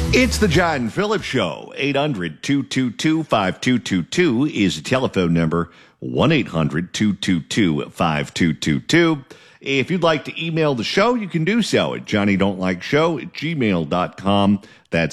It's the John Phillips Show. 800-222-5222 is the telephone number. 1-800-222-5222. If you'd like to email the show, you can do so at johnnydon'tlikeshow@gmail.com. That's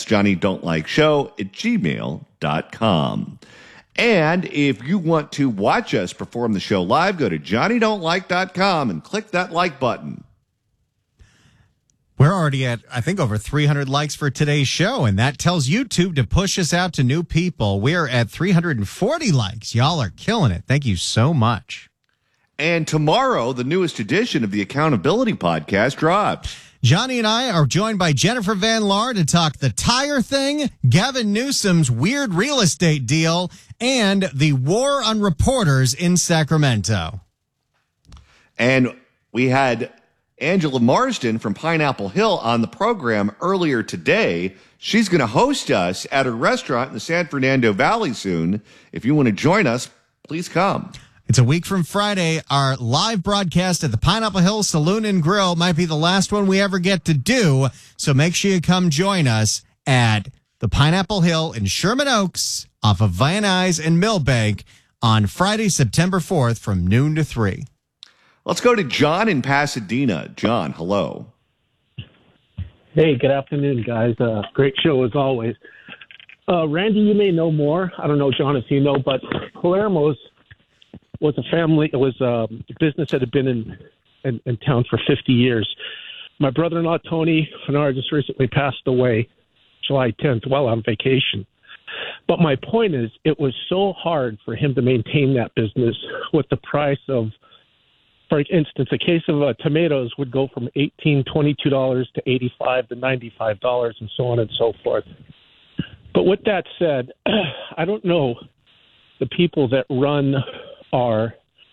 johnnydon'tlikeshow@gmail.com. And if you want to watch us perform the show live, go to johnnydon'tlike.com and click that like button. We're already at, I think, over 300 likes for today's show, and that tells YouTube to push us out to new people. We're at 340 likes. Y'all are killing it. Thank you so much. And tomorrow, the newest edition of the Accountability Podcast drops. Johnny and I are joined by Jennifer Van Laar to talk the tire thing, Gavin Newsom's weird real estate deal, and the war on reporters in Sacramento. And we had Angela Marsden from Pineapple Hill on the program earlier today. She's going to host us at a restaurant in the San Fernando Valley soon. If you want to join us, please come. It's a week from Friday. Our live broadcast at the Pineapple Hill Saloon and Grill might be the last one we ever get to do. So make sure you come join us at the Pineapple Hill in Sherman Oaks off of Van Nuys and Millbank on Friday, September 4th from noon to 3. Let's go to John in Pasadena. John, hello. Hey, good afternoon, guys. Great show as always. Randy, you may know more. I don't know, John, if you know, but Palermo's was a family. It was a business that had been in town for 50 years. My brother-in-law, Tony Fenard, just recently passed away July 10th while on vacation. But my point is, it was so hard for him to maintain that business with the price of, for instance, a case of tomatoes would go from $18, $22 to $85 to $95 and so on and so forth. But with that said, I don't know the people that run our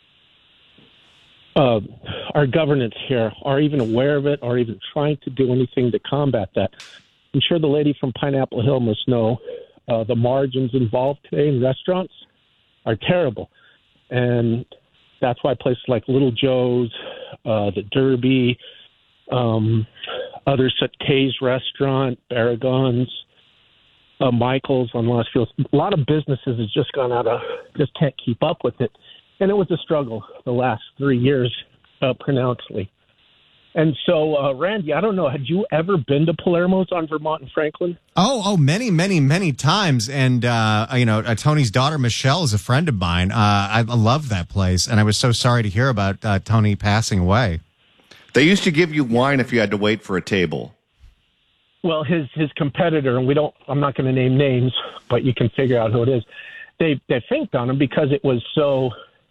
governance here are even aware of it or even trying to do anything to combat that. I'm sure the lady from Pineapple Hill must know the margins involved today in restaurants are terrible. And that's why places like Little Joe's, the Derby, others such Kay's Restaurant, Barragon's, Michael's on Lost Fields, a lot of businesses has just gone out of, just can't keep up with it. And it was a struggle the last 3 years, pronouncedly. And so, Randy, I don't know, had you ever been to Palermo's on Vermont and Franklin? Oh, many, many, many times. And, Tony's daughter, Michelle, is a friend of mine. I love that place. And I was so sorry to hear about Tony passing away. They used to give you wine if you had to wait for a table. Well, his competitor, and I'm not going to name names, but you can figure out who it is. They finked on him because it was so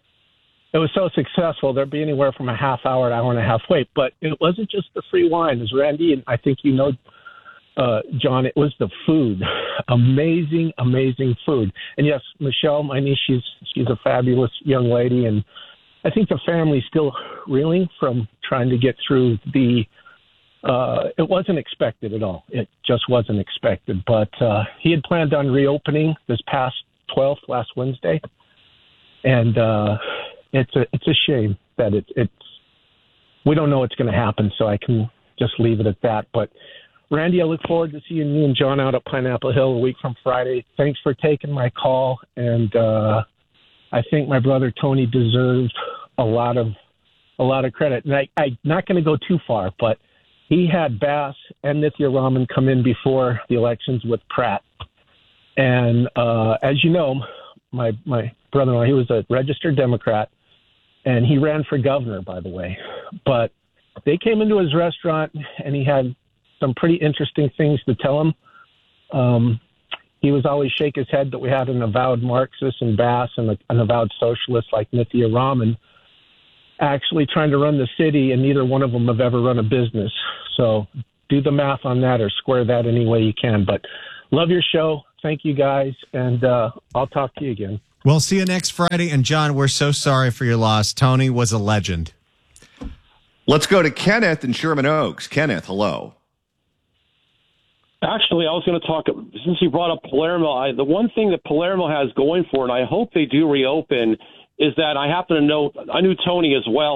successful. There'd be anywhere from a half hour, an hour and a half wait. But it wasn't just the free wine, as Randy, and I think you know, John, it was the food. Amazing, amazing food. And yes, Michelle, my niece, she's a fabulous young lady, and I think the family's still reeling from trying to get through the it wasn't expected at all. It just wasn't expected. But he had planned on reopening this past 12th, last Wednesday. And it's a shame that it's we don't know what's going to happen, so I can just leave it at that. But, Randy, I look forward to seeing you and John out at Pineapple Hill a week from Friday. Thanks for taking my call. And I think my brother Tony deserved a lot of credit. And I'm not going to go too far, but he had Bass and Nithya Raman come in before the elections with Pratt. And as you know, my brother-in-law, he was a registered Democrat, and he ran for governor, by the way. But they came into his restaurant, and he had some pretty interesting things to tell him. He was always shake his head that we had an avowed Marxist and Bass and an avowed socialist like Nithya Raman actually trying to run the city, and neither one of them have ever run a business. So do the math on that or square that any way you can. But love your show. Thank you, guys, and I'll talk to you again. We'll see you next Friday. And, John, we're so sorry for your loss. Tony was a legend. Let's go to Kenneth in Sherman Oaks. Kenneth, hello. Actually, I was going to talk, since you brought up Palermo, the one thing that Palermo has going for it, and I hope they do reopen, is that I happen to know, I knew Tony as well.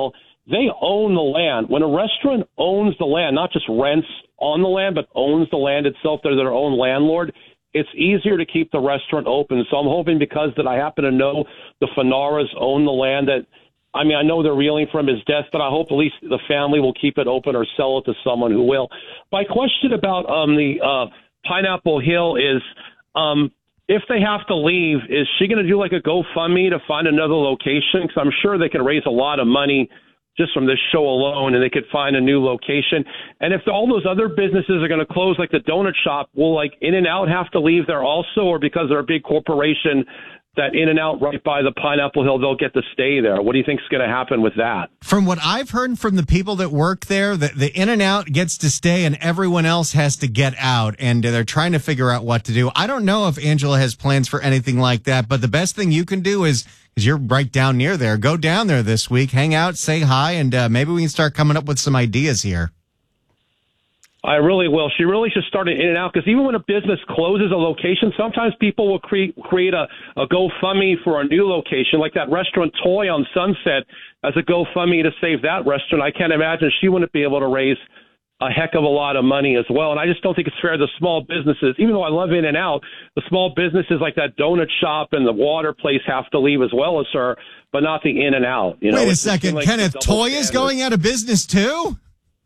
they own the land. When a restaurant owns the land, not just rents on the land, but owns the land itself, they're their own landlord, it's easier to keep the restaurant open. So I'm hoping, because that I happen to know the Fanaras own the land, that, I mean, I know they're reeling from his death, but I hope at least the family will keep it open or sell it to someone who will. My question about the Pineapple Hill is, if they have to leave, is she going to do like a GoFundMe to find another location? Because I'm sure they can raise a lot of money just from this show alone, and they could find a new location. And if all those other businesses are going to close, like the donut shop, will like In-N-Out have to leave there also, or because they're a big corporation, that In-N-Out right by the Pineapple Hill, they'll get to stay there? What do you think is going to happen with that? From what I've heard from the people that work there, the In-N-Out gets to stay and everyone else has to get out, and they're trying to figure out what to do. I don't know if Angela has plans for anything like that, but the best thing you can do is, because you're right down near there, go down there this week, hang out, say hi, and maybe we can start coming up with some ideas here. I really will. She really should start an In-N-Out, because even when a business closes a location, sometimes people will create a GoFundMe for a new location, like that restaurant Toy on Sunset as a GoFundMe to save that restaurant. I can't imagine she wouldn't be able to raise a heck of a lot of money as well. And I just don't think it's fair to small businesses. Even though I love In-N-Out, the small businesses like that donut shop and the water place have to leave as well as her, but not the In-N-Out. You know, wait a second, like Kenneth, Toy is going out of business too?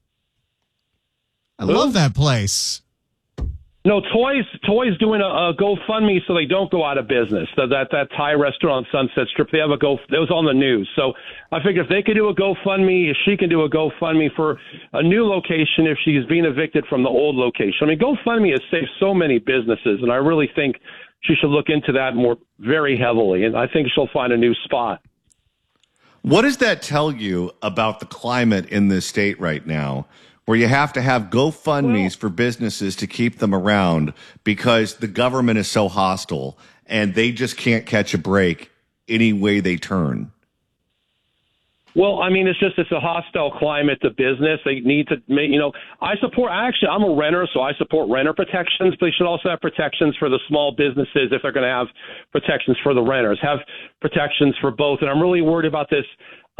I love that place. No, Toy's doing a GoFundMe so they don't go out of business. That Thai restaurant on Sunset Strip, they have it was on the news. So I figured if they could do a GoFundMe, if she can do a GoFundMe for a new location if she's being evicted from the old location. I mean, GoFundMe has saved so many businesses, and I really think she should look into that more very heavily, and I think she'll find a new spot. What does that tell you about the climate in this state right now, where you have to have GoFundMes for businesses to keep them around because the government is so hostile and they just can't catch a break any way they turn? Well, I mean, it's a hostile climate to business. They need to make, I'm a renter, so I support renter protections, but they should also have protections for the small businesses if they're going to have protections for the renters, have protections for both. And I'm really worried about this,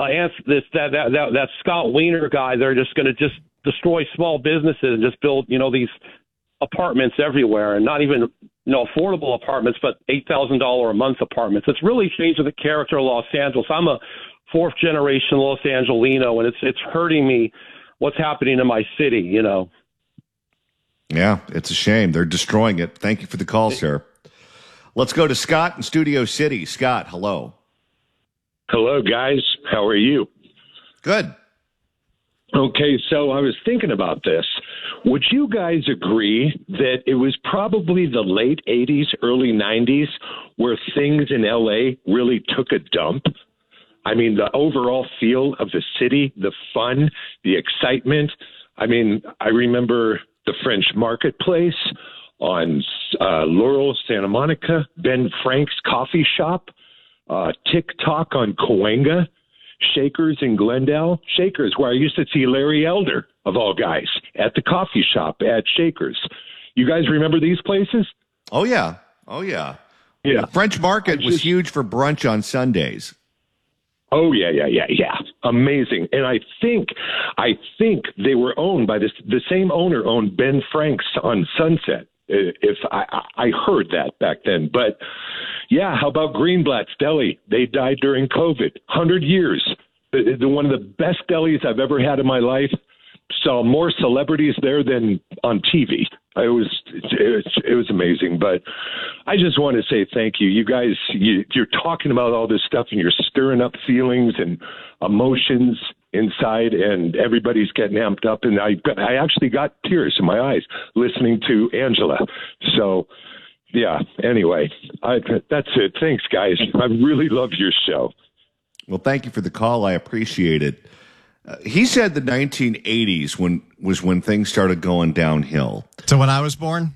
that Scott Wiener guy. They're just going to just destroy small businesses and just build, these apartments everywhere, and not even, affordable apartments, but $8,000 a month apartments. It's really changing the character of Los Angeles. I'm a fourth generation Los Angelino, and it's hurting me what's happening in my city, Yeah, it's a shame. They're destroying it. Thank you for the call, sir. Let's go to Scott in Studio City. Scott, hello. Hello, guys. How are you? Good. Okay, so I was thinking about this. Would you guys agree that it was probably the late 80s, early 90s where things in L.A. really took a dump? I mean, the overall feel of the city, the fun, the excitement. I mean, I remember the French Marketplace on Laurel, Santa Monica, Ben Frank's coffee shop, TikTok on Cahuenga, Shakers in Glendale. Shakers, where I used to see Larry Elder, of all guys, at the coffee shop at Shakers. You guys remember these places? Oh, yeah. Oh, yeah. Yeah. The French Market was huge for brunch on Sundays. Oh, yeah. Amazing. And I think they were owned by the same owner owned Ben Frank's on Sunset. If I heard that back then. But yeah, how about Greenblatt's Deli? They died during COVID. 100 years. One of the best delis I've ever had in my life. Saw more celebrities there than on TV. It was amazing. But I just want to say thank you. You guys, you're talking about all this stuff and you're stirring up feelings and emotions inside, and everybody's getting amped up. And I actually got tears in my eyes listening to Angela. So, yeah, anyway, that's it. Thanks, guys. I really love your show. Well, thank you for the call. I appreciate it. He said the 1980s was when things started going downhill. So when I was born?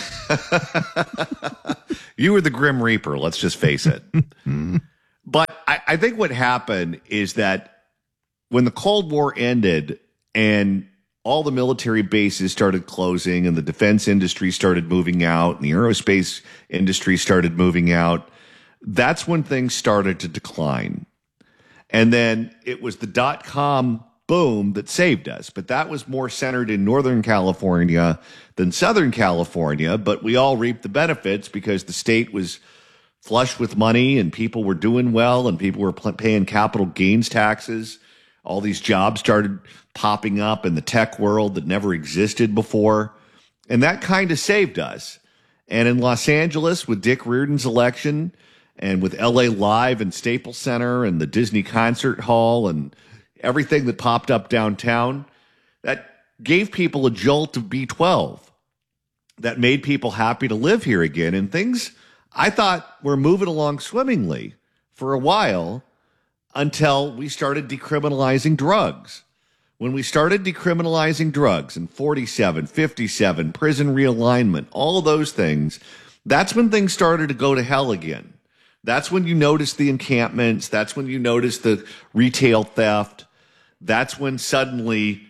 You were the Grim Reaper, let's just face it. But I think what happened is that when the Cold War ended and all the military bases started closing and the defense industry started moving out and the aerospace industry started moving out, that's when things started to decline. And then it was the dot-com boom that saved us. But that was more centered in Northern California than Southern California. But we all reaped the benefits because the state was flush with money and people were doing well and people were paying capital gains taxes. All these jobs started popping up in the tech world that never existed before. And that kind of saved us. And in Los Angeles, with Dick Reardon's election and with LA Live and Staples Center and the Disney Concert Hall and everything that popped up downtown, that gave people a jolt of B12 that made people happy to live here again. And things, I thought, were moving along swimmingly for a while until we started decriminalizing drugs. When we started decriminalizing drugs in 47, 57, prison realignment, all of those things, that's when things started to go to hell again. That's when you notice the encampments. That's when you notice the retail theft. That's when suddenly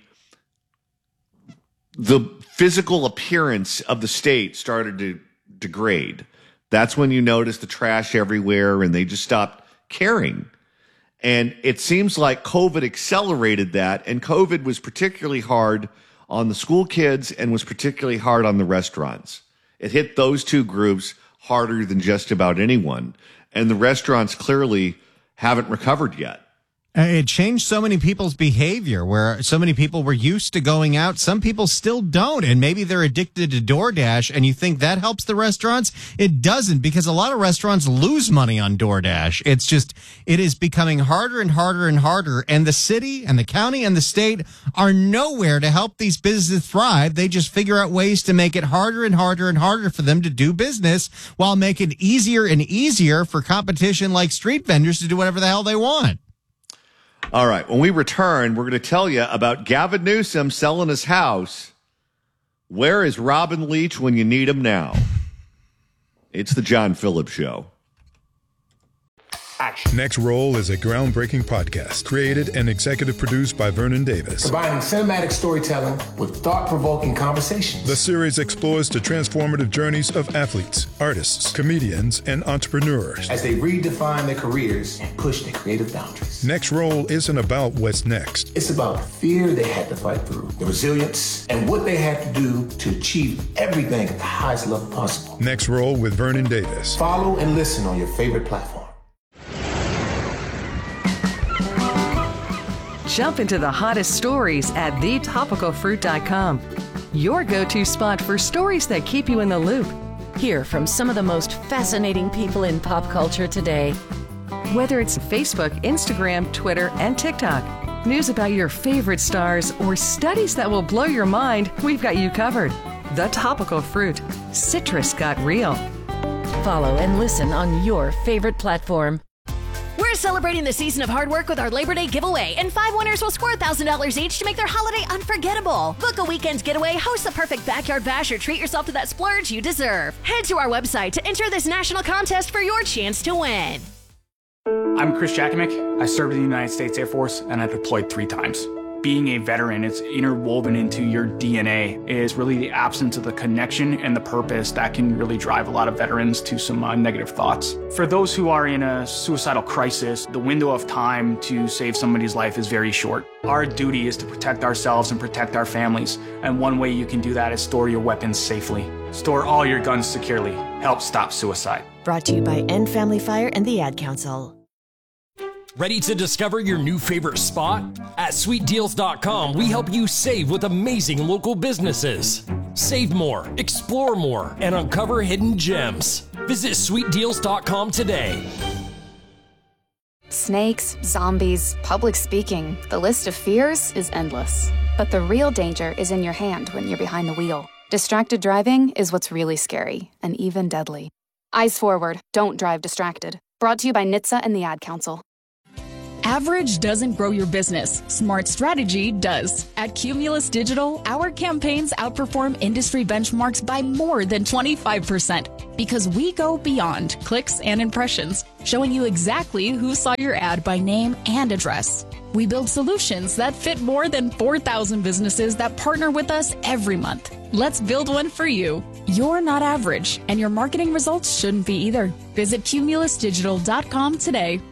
the physical appearance of the state started to degrade. That's when you notice the trash everywhere and they just stopped caring. And it seems like COVID accelerated that, and COVID was particularly hard on the school kids and was particularly hard on the restaurants. It hit those two groups harder than just about anyone, and the restaurants clearly haven't recovered yet. It changed so many people's behavior where so many people were used to going out. Some people still don't, and maybe they're addicted to DoorDash, and you think that helps the restaurants? It doesn't, because a lot of restaurants lose money on DoorDash. It's just, it is becoming harder and harder and harder, and the city and the county and the state are nowhere to help these businesses thrive. They just figure out ways to make it harder and harder and harder for them to do business while making it easier and easier for competition like street vendors to do whatever the hell they want. All right. When we return, we're going to tell you about Gavin Newsom selling his house. Where is Robin Leach when you need him now? It's the John Phillips Show. Action. Next Roll is a groundbreaking podcast created and executive produced by Vernon Davis. Combining cinematic storytelling with thought-provoking conversations. The series explores the transformative journeys of athletes, artists, comedians, and entrepreneurs as they redefine their careers and push their creative boundaries. Next Roll isn't about what's next. It's about the fear they had to fight through, the resilience, and what they had to do to achieve everything at the highest level possible. Next Roll with Vernon Davis. Follow and listen on your favorite platform. Jump into the hottest stories at thetopicalfruit.com. Your go-to spot for stories that keep you in the loop. Hear from some of the most fascinating people in pop culture today. Whether it's Facebook, Instagram, Twitter, and TikTok, news about your favorite stars, or studies that will blow your mind, we've got you covered. The Topical Fruit. Citrus got real. Follow and listen on your favorite platform. We're celebrating the season of hard work with our Labor Day giveaway, and 5 winners will score $1,000 each to make their holiday unforgettable. Book a weekend getaway, host the perfect backyard bash, or treat yourself to that splurge you deserve. Head to our website to enter this national contest for your chance to win. I'm Chris Jakimick. I served in the United States Air Force, and I deployed 3 times. Being a veteran, it's interwoven into your DNA, is really the absence of the connection and the purpose that can really drive a lot of veterans to some negative thoughts. For those who are in a suicidal crisis, the window of time to save somebody's life is very short. Our duty is to protect ourselves and protect our families, and one way you can do that is store your weapons safely. Store all your guns securely. Help stop suicide. Brought to you by End Family Fire and the Ad Council. Ready to discover your new favorite spot? At SweetDeals.com, we help you save with amazing local businesses. Save more, explore more, and uncover hidden gems. Visit SweetDeals.com today. Snakes, zombies, public speaking. The list of fears is endless. But the real danger is in your hand when you're behind the wheel. Distracted driving is what's really scary and even deadly. Eyes forward, don't drive distracted. Brought to you by NHTSA and the Ad Council. Average doesn't grow your business. Smart strategy does. At Cumulus Digital, our campaigns outperform industry benchmarks by more than 25% because we go beyond clicks and impressions, showing you exactly who saw your ad by name and address. We build solutions that fit more than 4,000 businesses that partner with us every month. Let's build one for you. You're not average, and your marketing results shouldn't be either. Visit CumulusDigital.com today.